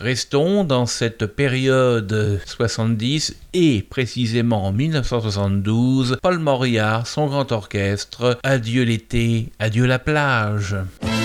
Restons dans cette période 70 et précisément en 1972, Paul Mauriat, son grand orchestre, Adieu l'été, adieu la plage.